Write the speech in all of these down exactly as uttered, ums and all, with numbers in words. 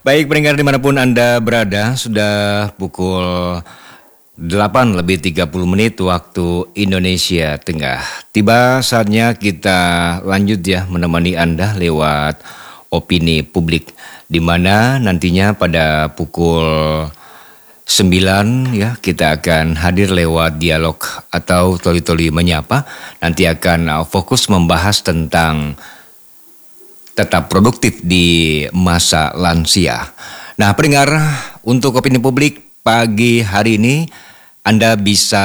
Baik pendengar dimanapun Anda berada, sudah pukul delapan lebih tiga puluh menit waktu Indonesia Tengah. Tiba saatnya kita lanjut ya menemani Anda lewat opini publik, di mana nantinya pada pukul sembilan ya kita akan hadir lewat dialog atau toli-toli menyapa. Nanti akan fokus membahas tentang tetap produktif di masa lansia. Nah, pendengar, untuk opini publik pagi hari ini Anda bisa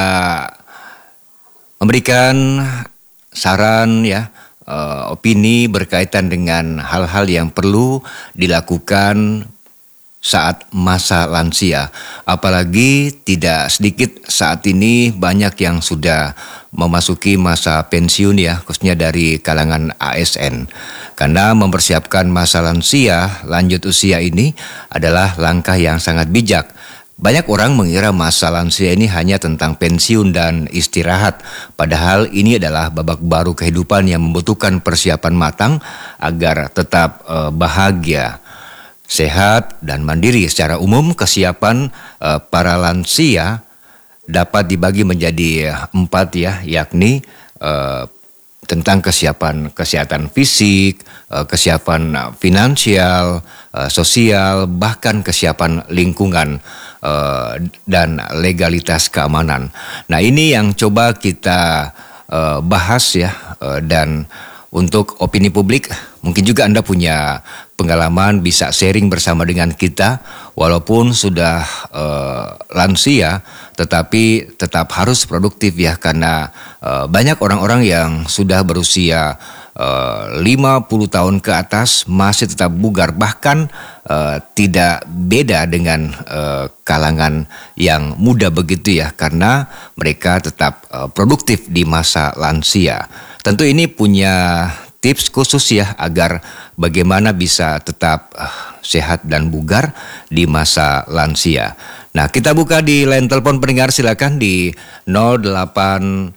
memberikan saran ya, uh, opini berkaitan dengan hal-hal yang perlu dilakukan saat masa lansia. Apalagi tidak sedikit saat ini banyak yang sudah memasuki masa pensiun ya, khususnya dari kalangan A S N. Karena mempersiapkan masa lansia lanjut usia ini adalah langkah yang sangat bijak. Banyak orang mengira masa lansia ini hanya tentang pensiun dan istirahat. Padahal ini adalah babak baru kehidupan yang membutuhkan persiapan matang agar tetap uh, bahagia, sehat dan mandiri. Secara umum kesiapan uh, para lansia dapat dibagi menjadi empat ya, yakni uh, tentang kesiapan kesehatan fisik, uh, kesiapan uh, finansial, uh, sosial, bahkan kesiapan lingkungan uh, dan legalitas keamanan. Nah, ini yang coba kita uh, bahas ya, uh, dan untuk opini publik, mungkin juga Anda punya pengalaman bisa sharing bersama dengan kita, walaupun sudah uh, lansia, tetapi tetap harus produktif ya, karena uh, banyak orang-orang yang sudah berusia uh, lima puluh tahun ke atas masih tetap bugar, bahkan uh, tidak beda dengan uh, kalangan yang muda begitu ya, karena mereka tetap uh, produktif di masa lansia. Tentu ini punya tips khusus ya agar bagaimana bisa tetap uh, sehat dan bugar di masa lansia. Nah, kita buka di line telepon pendengar, silakan di nol delapan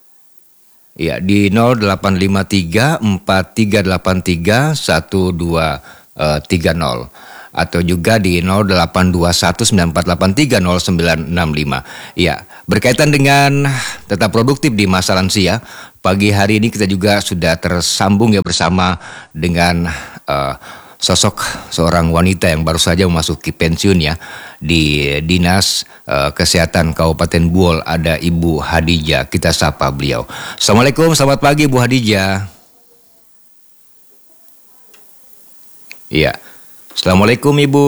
ya di nol delapan lima tiga empat tiga delapan tiga satu dua tiga nol atau juga di nol delapan dua satu sembilan empat delapan tiga nol sembilan enam lima. Ya, berkaitan dengan tetap produktif di masa lansia, pagi hari ini kita juga sudah tersambung ya bersama dengan uh, sosok seorang wanita yang baru saja memasuki pensiun ya di Dinas uh, Kesehatan Kabupaten Buol. Ada Ibu Hadijah, kita sapa beliau. Assalamualaikum, selamat pagi Bu Hadijah. Iya. Assalamualaikum Ibu.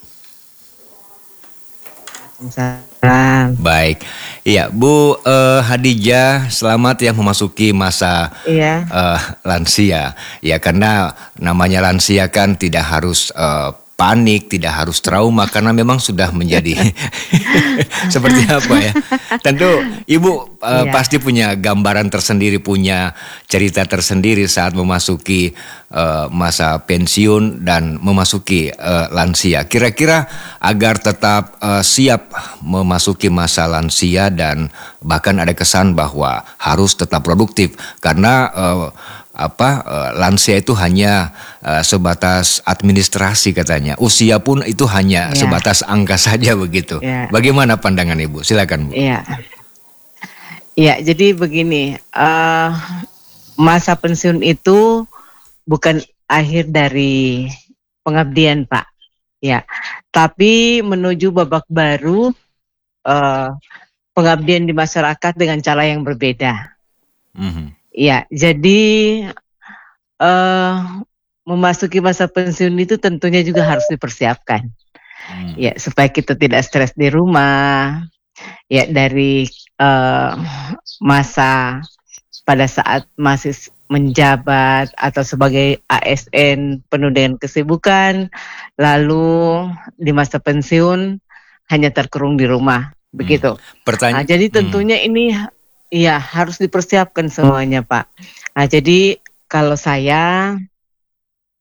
Salam. Baik, iya Bu uh, Hadijah, selamat ya memasuki masa Iya. uh, lansia. Ya, karena namanya lansia kan tidak harus uh, panik, tidak harus trauma, karena memang sudah menjadi seperti apa ya. Tentu Ibu uh, Iya. pasti punya gambaran tersendiri, punya cerita tersendiri saat memasuki uh, masa pensiun dan memasuki uh, lansia. Kira-kira agar tetap uh, siap memasuki masa lansia dan bahkan ada kesan bahwa harus tetap produktif karena uh, apa uh, lansia itu hanya uh, sebatas administrasi katanya. Usia pun itu hanya Ya. sebatas angka saja begitu. Ya. Bagaimana pandangan Ibu? Silakan Bu. Iya. Iya, jadi begini, uh, masa pensiun itu bukan akhir dari pengabdian, Pak. Ya, tapi menuju babak baru uh, pengabdian di masyarakat dengan cara yang berbeda. Mm-hmm. Ya, jadi uh, memasuki masa pensiun itu tentunya juga harus dipersiapkan. Mm. Ya, supaya kita tidak stres di rumah. Ya, dari uh, masa pada saat masih menjabat atau sebagai A S N penuh dengan kesibukan, lalu di masa pensiun hanya terkurung di rumah, begitu. Hmm. Pertanya- nah, jadi tentunya hmm. ini ya harus dipersiapkan semuanya, Pak. Nah, jadi kalau saya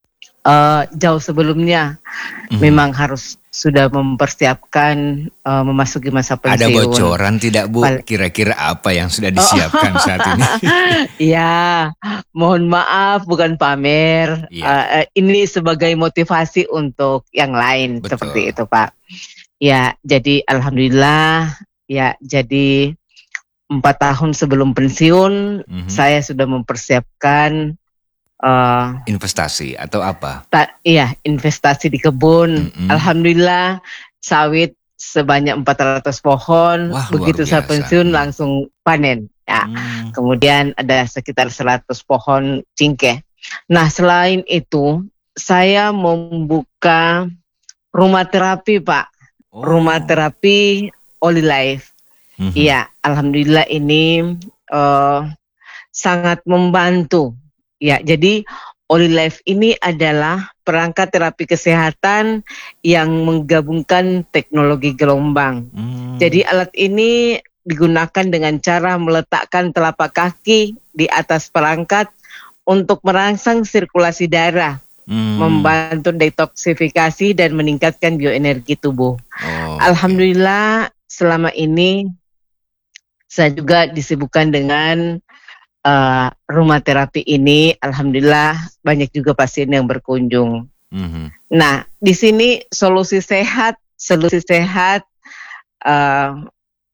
uh, jauh sebelumnya Mhm. memang harus sudah mempersiapkan uh, memasuki masa Ada pensiun. bocoran tidak, Bu? Pal- Kira-kira apa yang sudah Oh, disiapkan saat ini? ya, mohon maaf bukan pamer. Iya, Uh, uh, ini sebagai motivasi untuk yang lain seperti betul. itu, Pak. Ya, jadi alhamdulillah, ya, jadi empat tahun sebelum pensiun Mhm. saya sudah mempersiapkan uh, Investasi atau apa? ta- iya investasi di kebun. Mhm. Alhamdulillah sawit sebanyak empat ratus pohon. Wah, luar Begitu saya biasa. pensiun Hmm. langsung panen. Ya. Hmm. Kemudian ada sekitar seratus pohon cingkeh. Nah, selain itu saya membuka rumah terapi, Pak. Oh. Rumah terapi Oli Life. Mhm. Iya, alhamdulillah ini uh, sangat membantu. Ya, jadi Oli Life ini adalah perangkat terapi kesehatan yang menggabungkan teknologi gelombang. Hmm. Jadi alat ini digunakan dengan cara meletakkan telapak kaki di atas perangkat untuk merangsang sirkulasi darah, Hmm. membantu detoksifikasi dan meningkatkan bioenergi tubuh. Oh, Alhamdulillah selama ini saya juga disibukkan dengan uh, rumah terapi ini. Alhamdulillah banyak juga pasien yang berkunjung. Mhm. Nah, di sini solusi sehat, solusi sehat uh,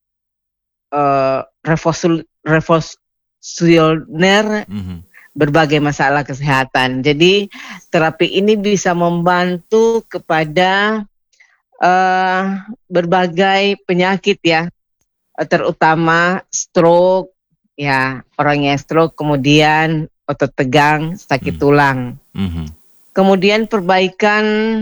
uh, revosul, revolusioner Mhm. berbagai masalah kesehatan. Jadi terapi ini bisa membantu kepada uh, berbagai penyakit ya, terutama stroke, ya orang yang stroke, kemudian otot tegang, sakit Hmm. tulang, Mhm. kemudian perbaikan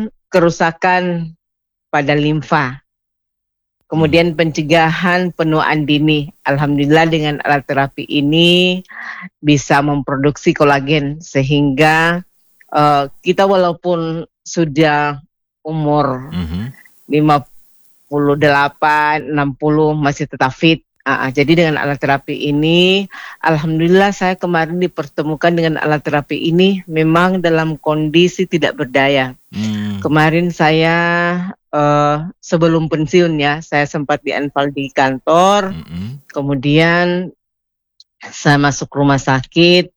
kerusakan pada limfa, kemudian pencegahan penuaan dini. Alhamdulillah dengan alat terapi ini bisa memproduksi kolagen sehingga uh, kita walaupun sudah umur Mhm. lima puluh delapan, enam puluh masih tetap fit. Uh, jadi dengan alat terapi ini, alhamdulillah saya kemarin dipertemukan dengan alat terapi ini memang dalam kondisi tidak berdaya. Hmm. Kemarin saya uh, sebelum pensiun ya, saya sempat dianfal di kantor, Mhm. kemudian saya masuk rumah sakit.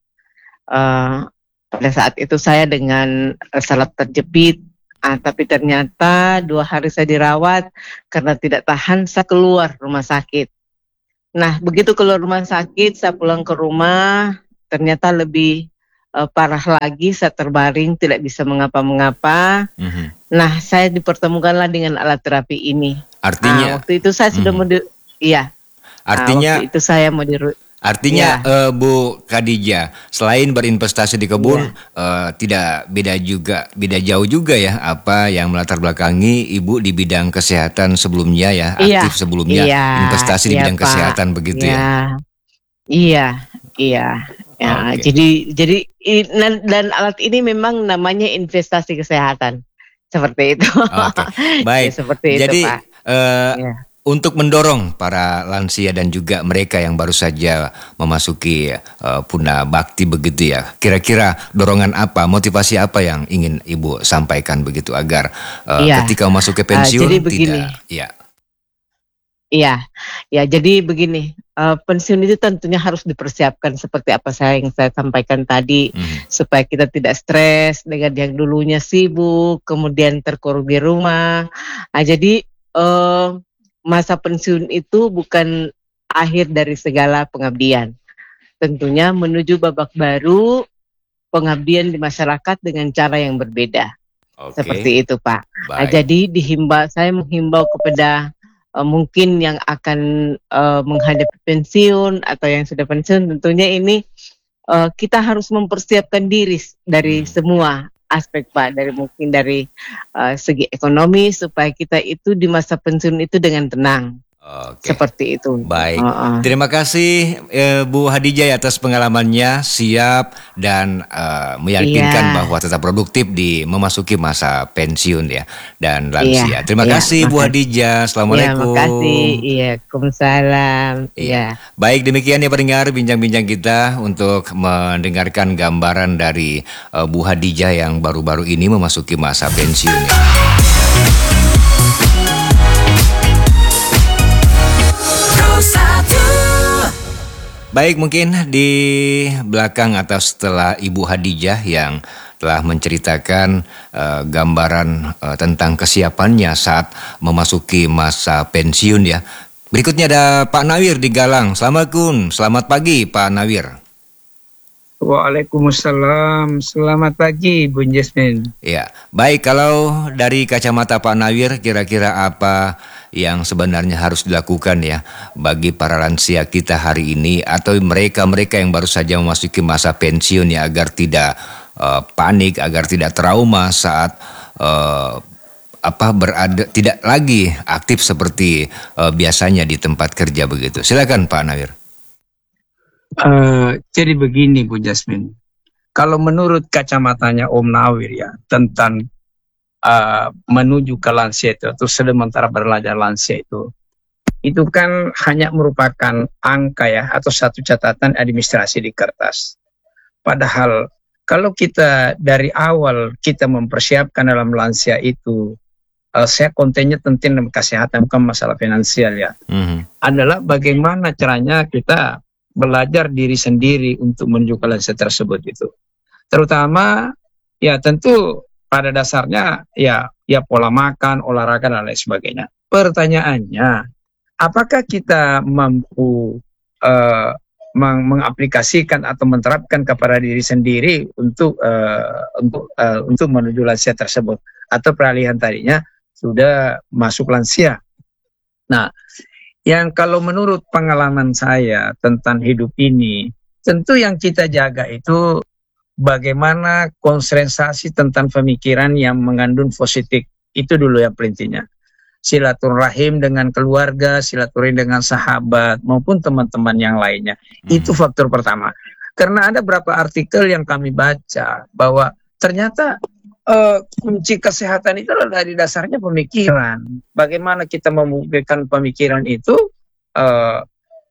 Uh, pada saat itu saya dengan uh, salep terjepit. Ah, tapi ternyata dua hari saya dirawat karena tidak tahan, saya keluar rumah sakit. Nah, begitu keluar rumah sakit, saya pulang ke rumah, ternyata lebih uh, parah lagi, saya terbaring, tidak bisa mengapa-mengapa. Mhm. Nah, saya dipertemukanlah dengan alat terapi ini. Artinya, Ah, waktu itu saya sudah Mhm. mau di, iya, ah, artinya, waktu itu saya mau diru, artinya ya, eh, Bu Khadijah, selain berinvestasi di kebun, Iya. eh, tidak beda juga, beda jauh juga ya apa yang melatar belakangi Ibu di bidang kesehatan sebelumnya ya, iya, aktif sebelumnya, iya, investasi di iya bidang Pak, kesehatan begitu ya. iya, iya, iya. Ya, Oke. jadi jadi i- dan, dan alat ini memang namanya investasi kesehatan. Seperti itu. Oke, Ya, baik. seperti itu, Jadi Pak. eh, Ya. untuk mendorong para lansia dan juga mereka yang baru saja memasuki eh, puna bakti begitu ya, kira-kira dorongan apa, motivasi apa yang ingin Ibu sampaikan begitu agar eh, Iya. ketika masuk ke Uh, pensiun jadi begini. tidak, ya. Iya, ya jadi begini, uh, pensiun itu tentunya harus dipersiapkan seperti apa saya yang saya sampaikan tadi, Mhm. supaya kita tidak stres dengan yang dulunya sibuk, kemudian terkurung di rumah. Nah, jadi uh, masa pensiun itu bukan akhir dari segala pengabdian. Tentunya menuju babak baru pengabdian di masyarakat dengan cara yang berbeda. Oke, Seperti itu, Pak. Nah, baik. jadi dihimbau, saya menghimbau kepada uh, mungkin yang akan uh, menghadapi pensiun atau yang sudah pensiun, tentunya ini uh, kita harus mempersiapkan diri dari Hmm. semua aspek, Pak, dari mungkin dari uh, segi ekonomi supaya kita itu di masa pensiun itu dengan tenang. Oke. Seperti itu. Baik, Heeh. terima kasih eh, Bu Hadijah ya atas pengalamannya, siap dan eh, meyakinkan Iya, bahwa tetap produktif di memasuki masa pensiun ya dan iya, lansia. Terima iya, kasih Bu makasih. Hadijah, Iya, makasih. Assalamualaikum. Iya, Waalaikumsalam. Iya, Iya. baik demikian ya pendengar bincang-bincang kita untuk mendengarkan gambaran dari eh, Bu Hadijah yang baru-baru ini memasuki masa pensiun ya. Baik, mungkin di belakang atau setelah Ibu Hadijah yang telah menceritakan uh, gambaran uh, tentang kesiapannya saat memasuki masa pensiun ya. Berikutnya ada Pak Nawir di Galang. Assalamualaikum, selamat pagi Pak Nawir. Waalaikumsalam. Selamat pagi, Bun Jasmine. Ya, baik kalau dari kacamata Pak Nawir kira-kira apa yang sebenarnya harus dilakukan ya bagi para lansia kita hari ini atau mereka-mereka yang baru saja memasuki masa pensiun ya agar tidak uh, panik, agar tidak trauma saat uh, apa berada tidak lagi aktif seperti uh, biasanya di tempat kerja begitu. Silakan Pak Nawir. Uh, jadi begini, Bu Jasmine. Kalau menurut kacamatanya Om Nawir ya tentang uh, menuju ke lansia itu atau sementara belajar lansia itu, itu kan hanya merupakan angka ya atau satu catatan administrasi di kertas. Padahal kalau kita dari awal kita mempersiapkan dalam lansia itu, uh, saya kontennya tentang kesehatan bukan masalah finansial ya, Mm-hmm. adalah bagaimana caranya kita belajar diri sendiri untuk menuju ke lansia tersebut itu. Terutama ya tentu pada dasarnya ya ya pola makan, olahraga dan lain sebagainya. Pertanyaannya, apakah kita mampu uh, meng mengaplikasikan atau menerapkan kepada diri sendiri untuk uh, untuk uh, untuk menuju lansia tersebut atau peralihan tadinya sudah masuk lansia. Nah, yang kalau menurut pengalaman saya tentang hidup ini, tentu yang kita jaga itu bagaimana konsentrasi tentang pemikiran yang mengandung positif. Itu dulu yang pentingnya. Silaturahim dengan keluarga, silaturahim dengan sahabat, maupun teman-teman yang lainnya. Hmm. Itu faktor pertama. Karena ada beberapa artikel yang kami baca bahwa ternyata Uh, kunci kesehatan itu adalah dari dasarnya pemikiran. Bagaimana kita membumikan pemikiran itu uh,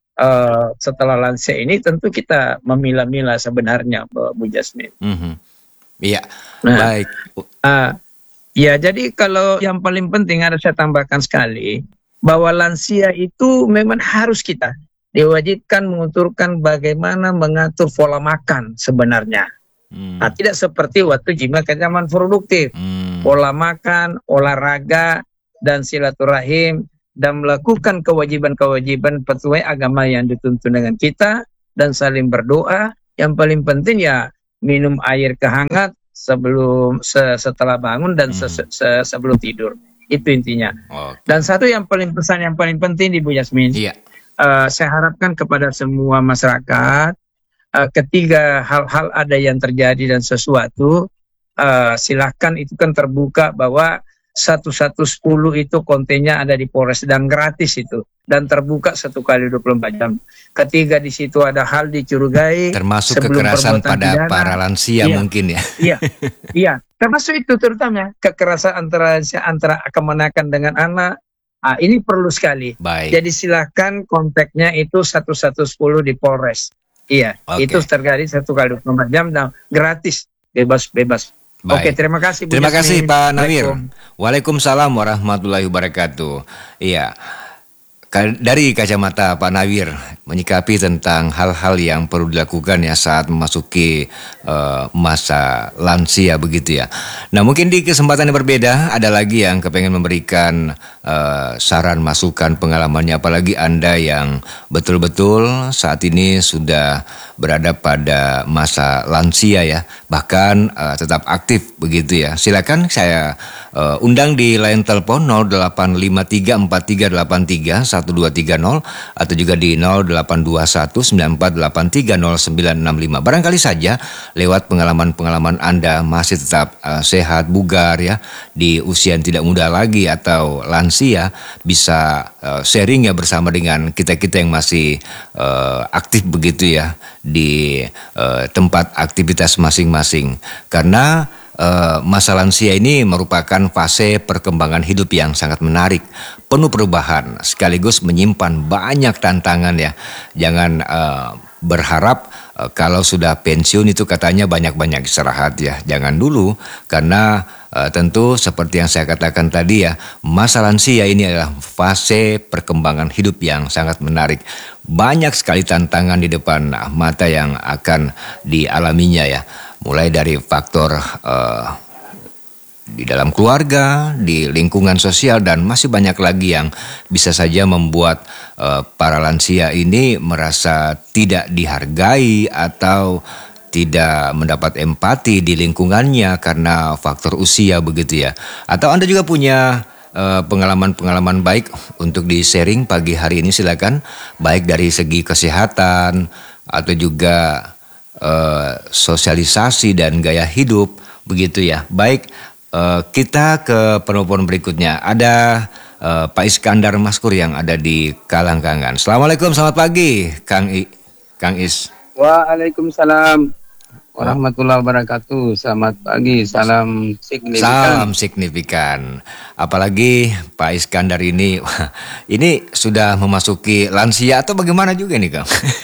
uh, setelah lansia ini tentu kita memilah-milah sebenarnya, Bu Jasmine. Mm-hmm. Iya, nah, baik. Uh, ya, jadi kalau yang paling penting harus saya tambahkan sekali bahwa lansia itu memang harus kita diwajibkan mengaturkan bagaimana mengatur pola makan sebenarnya. Hmm. Nah, tidak seperti waktu jima ke zaman produktif. Hmm. Pola makan, olahraga, dan silaturahim, dan melakukan kewajiban-kewajiban sesuai agama yang dituntut dengan kita, dan saling berdoa. Yang paling penting ya minum air kehangat sebelum se setelah bangun dan hmm. se se sebelum tidur. Itu intinya. Okay. Dan satu yang paling pesan yang paling penting di Bu Jasmine, yeah. uh, saya harapkan kepada semua masyarakat, Uh, ketiga hal-hal ada yang terjadi dan sesuatu, uh, silahkan itu kan terbuka bahwa satu satu sepuluh itu kontennya ada di Polres dan gratis itu dan terbuka satu kali dua puluh empat jam. Ketiga di situ ada hal dicurigai termasuk kekerasan pada pidana, para lansia iya, mungkin ya. Iya, iya, termasuk itu terutama kekerasan antara antara kemenakan dengan anak. Ah, ini perlu sekali. Baik. Jadi silahkan kontaknya itu satu satu sepuluh di Polres. Iya, okay. Itu terjadi satu kali dua puluh empat jam dan gratis, bebas-bebas. Oke, terima kasih. Bu terima kasih Pak Nawir. Waalaikumsalam. Waalaikumsalam warahmatullahi wabarakatuh. Iya, dari kacamata Pak Nawir menyikapi tentang hal-hal yang perlu dilakukan ya saat memasuki uh, masa lansia begitu ya. Nah mungkin di kesempatan yang berbeda ada lagi yang kepengen memberikan uh, saran, masukan, pengalamannya, apalagi Anda yang betul-betul saat ini sudah berada pada masa lansia ya, bahkan uh, tetap aktif begitu ya. Silakan saya Uh, undang di line telepon nol delapan lima tiga empat tiga delapan tiga satu dua tiga nol atau juga di nol delapan dua satu sembilan empat delapan tiga nol sembilan enam lima. Barangkali saja lewat pengalaman-pengalaman Anda masih tetap uh, sehat, bugar ya, di usia yang tidak muda lagi atau lansia, bisa uh, sharing ya bersama dengan kita-kita yang masih uh, aktif begitu ya di uh, tempat aktivitas masing-masing. Karena Uh, masa lansia ini merupakan fase perkembangan hidup yang sangat menarik, penuh perubahan, sekaligus menyimpan banyak tantangan ya. Jangan uh, berharap uh, kalau sudah pensiun itu katanya banyak-banyak istirahat ya. Jangan dulu, karena uh, tentu seperti yang saya katakan tadi ya, masa lansia ini adalah fase perkembangan hidup yang sangat menarik. Banyak sekali tantangan di depan mata yang akan dialaminya ya. Mulai dari faktor uh, di dalam keluarga, di lingkungan sosial, dan masih banyak lagi yang bisa saja membuat uh, para lansia ini merasa tidak dihargai atau tidak mendapat empati di lingkungannya karena faktor usia begitu ya. Atau Anda juga punya uh, pengalaman-pengalaman baik untuk di-sharing pagi hari ini, silakan. Baik dari segi kesehatan atau juga Uh, sosialisasi dan gaya hidup begitu ya. Baik, uh, kita ke penelpon berikutnya. Ada uh, Pak Iskandar Maskur yang ada di Kalangkangan. Assalamualaikum, selamat pagi Kang I, Kang Is. Waalaikumsalam warahmatullahi wabarakatuh. Selamat pagi, salam signifikan. Salam signifikan. Apalagi Pak Iskandar ini ini sudah memasuki lansia atau bagaimana juga nih Kang?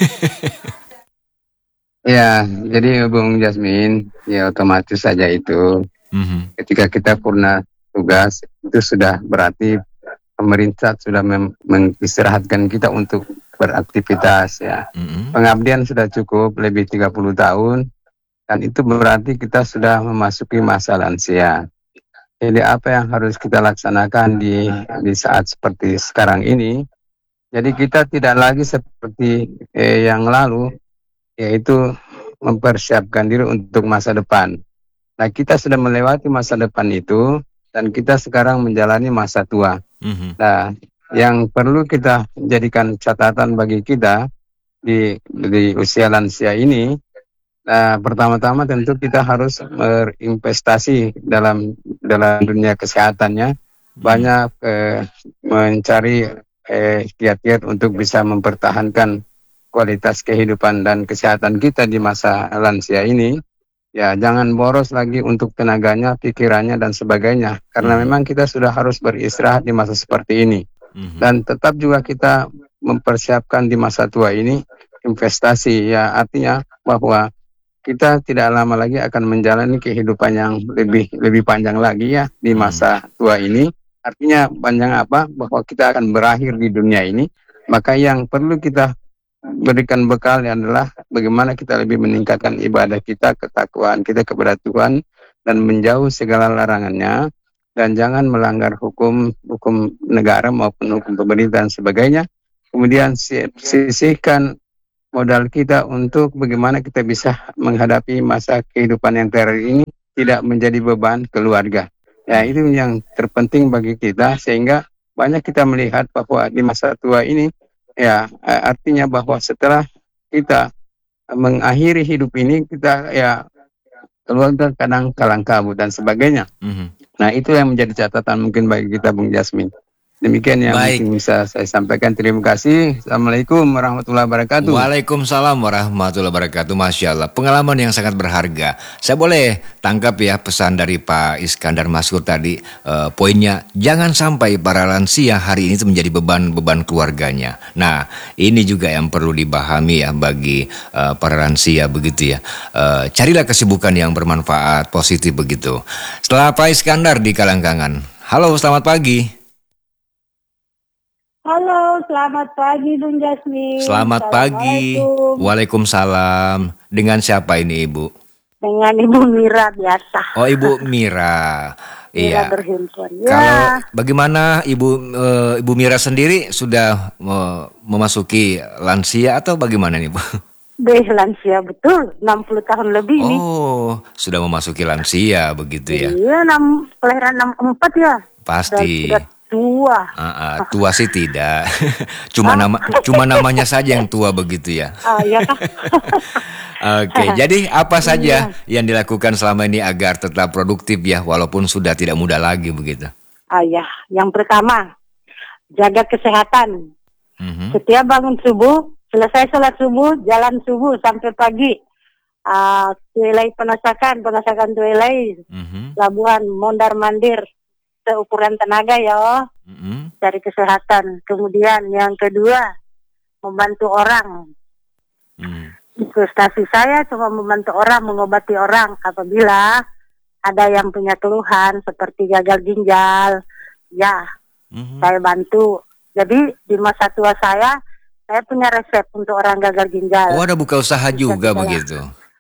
Ya, jadi Bung Jasmin, ya otomatis saja itu. Mm-hmm. Ketika kita purna tugas, itu sudah berarti pemerintah sudah mem- mengistirahatkan kita untuk beraktivitas ya. Mm-hmm. Pengabdian sudah cukup, lebih tiga puluh tahun, dan itu berarti kita sudah memasuki masa lansia. Jadi apa yang harus kita laksanakan di, di saat seperti sekarang ini, jadi kita tidak lagi seperti eh, yang lalu, yaitu mempersiapkan diri untuk masa depan. Nah, kita sudah melewati masa depan itu dan kita sekarang menjalani masa tua. Mm-hmm. Nah, yang perlu kita jadikan catatan bagi kita di, di usia lansia ini, nah, pertama-tama tentu kita harus berinvestasi dalam dalam dunia kesehatannya, mm-hmm. banyak eh, mencari eh, kiat-kiat untuk bisa mempertahankan kualitas kehidupan dan kesehatan kita di masa lansia ini. Ya, jangan boros lagi untuk tenaganya, pikirannya, dan sebagainya. Karena mm-hmm. memang kita sudah harus beristirahat di masa seperti ini. Mm-hmm. Dan tetap juga kita mempersiapkan di masa tua ini investasi. Ya, artinya bahwa kita tidak lama lagi akan menjalani kehidupan yang lebih lebih panjang lagi ya di masa mm-hmm. tua ini. Artinya panjang apa? Bahwa kita akan berakhir di dunia ini. Maka yang perlu kita berikan bekal adalah bagaimana kita lebih meningkatkan ibadah kita, ketakwaan kita kepada Tuhan, dan menjauh segala larangannya, dan jangan melanggar hukum hukum negara maupun hukum pemerintah dan sebagainya. Kemudian sisihkan modal kita untuk bagaimana kita bisa menghadapi masa kehidupan yang terakhir ini tidak menjadi beban keluarga. Ya, itu yang terpenting bagi kita, sehingga banyak kita melihat bahwa di masa tua ini, ya, artinya bahwa setelah kita mengakhiri hidup ini, kita ya keluarga kadang kalang kabut dan sebagainya. Mm-hmm. Nah, itu yang menjadi catatan mungkin bagi kita, Bung Jasmin. Demikian yang Baik. mungkin bisa saya sampaikan. Terima kasih. Assalamualaikum warahmatullahi wabarakatuh. Waalaikumsalam warahmatullahi wabarakatuh. Masya Allah, pengalaman yang sangat berharga. Saya boleh tangkap ya pesan dari Pak Iskandar Maskur tadi. Uh, poinnya, jangan sampai para lansia hari ini itu menjadi beban-beban keluarganya. Nah, ini juga yang perlu dipahami ya bagi uh, para lansia begitu ya. Uh, carilah kesibukan yang bermanfaat, positif begitu. Setelah Pak Iskandar di Kalangkangan. Halo, selamat pagi. Halo, selamat pagi Bung Jasmin. Selamat pagi. Waalaikumsalam. Dengan siapa ini Ibu? Dengan Ibu Mira biasa. Oh, Ibu Mira. Iya. Mira berhimpun. Kalau Ya. bagaimana Ibu e, Ibu Mira sendiri sudah e, memasuki lansia atau bagaimana nih Bu? Deh, lansia betul, enam puluh tahun lebih nih. Oh, sudah memasuki lansia begitu ya? Iya, enam, kelahiran enam puluh empat ya. Pasti. Sudah, sudah tua. Uh, uh, tua sih tidak, cuma nama, cuma namanya saja yang tua begitu ya. Ah, iya kah? Oke, okay, jadi apa saja yang dilakukan selama ini agar tetap produktif ya, walaupun sudah tidak muda lagi begitu? Ah, ya, yang pertama jaga kesehatan. Mm-hmm. Setiap bangun subuh, selesai sholat subuh, jalan subuh sampai pagi. Uh, tuilai penasakan, penasakan tuilai, mm-hmm. labuhan, mondar mandir, seukuran tenaga ya, mm-hmm. cari kesehatan. Kemudian yang kedua, membantu orang. Mm. Investasi saya cuma membantu orang, mengobati orang apabila ada yang punya keluhan seperti gagal ginjal, ya, mm-hmm. saya bantu. Jadi di masa tua saya, saya punya resep untuk orang gagal ginjal. Oh, ada buka usaha juga begitu?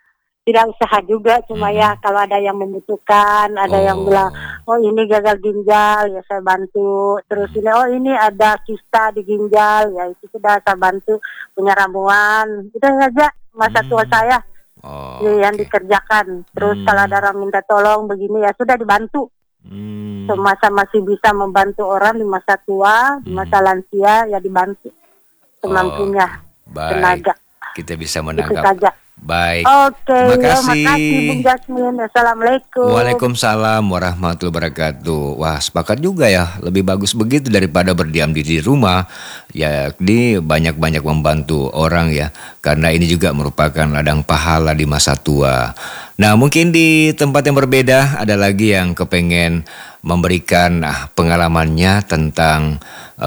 Tidak usaha juga, cuma hmm. ya kalau ada yang membutuhkan, ada oh. yang bilang, oh ini gagal ginjal, ya saya bantu. Terus ini, oh ini ada kista di ginjal, ya itu sudah saya bantu. Punya ramuan, itu saja masa hmm. tua saya oh, ya, yang okay. dikerjakan. Terus hmm. kalau ada orang minta tolong begini, ya sudah dibantu. Hmm. Semasa masih bisa membantu orang di masa tua, di masa hmm. lansia, ya dibantu. Semampunya, oh, tenaga. Kita bisa menangkap. Itu saja. Baik. Oke, terima kasih. Terima kasih Bung Jasmine. Assalamualaikum. Waalaikumsalam warahmatullahi wabarakatuh. Wah, sepakat juga ya. Lebih bagus begitu daripada berdiam diri di rumah. Ya, ini banyak-banyak membantu orang ya. Karena ini juga merupakan ladang pahala di masa tua. Nah, mungkin di tempat yang berbeda ada lagi yang kepengen memberikan ah, pengalamannya tentang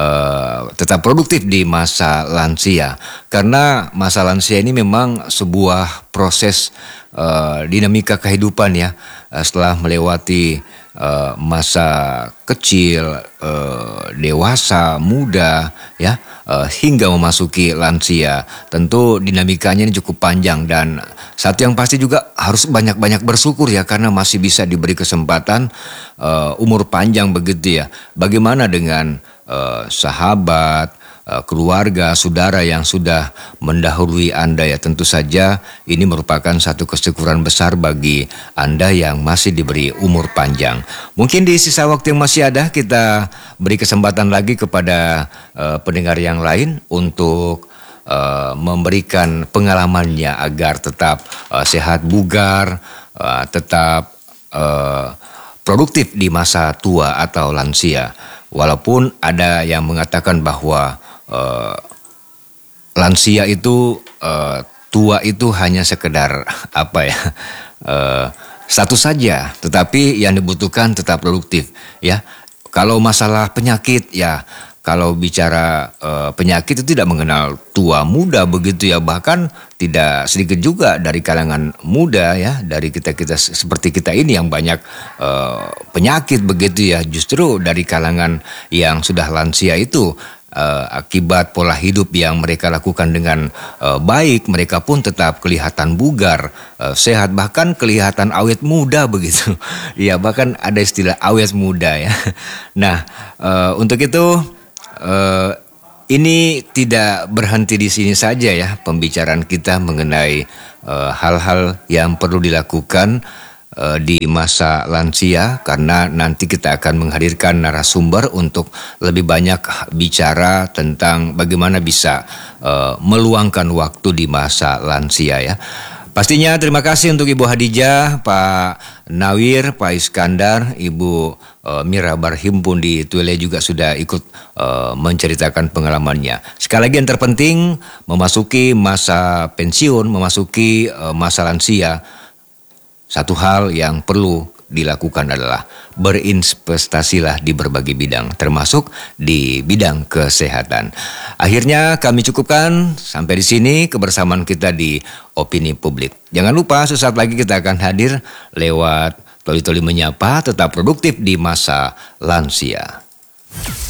uh, tetap produktif di masa lansia. Karena masa lansia ini memang sebuah proses uh, dinamika kehidupan ya. Uh, setelah melewati uh, masa kecil, uh, dewasa, muda ya, uh, hingga memasuki lansia. Tentu dinamikanya ini cukup panjang dan satu yang pasti juga harus banyak-banyak bersyukur ya karena masih bisa diberi kesempatan uh, umur panjang begitu ya. Bagaimana dengan uh, sahabat, uh, keluarga, saudara yang sudah mendahului Anda ya. Tentu saja ini merupakan satu kesyukuran besar bagi Anda yang masih diberi umur panjang. Mungkin di sisa waktu yang masih ada kita beri kesempatan lagi kepada uh, pendengar yang lain untuk Uh, memberikan pengalamannya agar tetap uh, sehat bugar, uh, tetap uh, produktif di masa tua atau lansia. Walaupun ada yang mengatakan bahwa uh, lansia itu uh, tua itu hanya sekedar apa ya uh, status saja, tetapi yang dibutuhkan tetap produktif ya. Kalau masalah penyakit ya. Kalau bicara uh, penyakit itu tidak mengenal tua muda begitu ya, bahkan tidak sedikit juga dari kalangan muda ya, dari kita-kita seperti kita ini yang banyak uh, penyakit begitu ya, justru dari kalangan yang sudah lansia itu uh, akibat pola hidup yang mereka lakukan dengan uh, baik, mereka pun tetap kelihatan bugar, uh, sehat, bahkan kelihatan awet muda begitu. Ya, bahkan ada istilah awet muda ya. Nah, uh, untuk itu Uh, ini tidak berhenti di sini saja ya pembicaraan kita mengenai uh, hal-hal yang perlu dilakukan uh, di masa lansia karena nanti kita akan menghadirkan narasumber untuk lebih banyak bicara tentang bagaimana bisa uh, meluangkan waktu di masa lansia ya. Pastinya terima kasih untuk Ibu Hadijah, Pak Nawir, Pak Iskandar, Ibu uh, Mira Barhimpun di Tuile juga sudah ikut uh, menceritakan pengalamannya. Sekali lagi yang terpenting memasuki masa pensiun, memasuki uh, masa lansia, satu hal yang perlu dilakukan adalah berinvestasilah di berbagai bidang, termasuk di bidang kesehatan. Akhirnya kami cukupkan sampai di sini kebersamaan kita di Opini Publik. Jangan lupa sesaat lagi kita akan hadir lewat Toli Toli Menyapa, tetap produktif di masa lansia.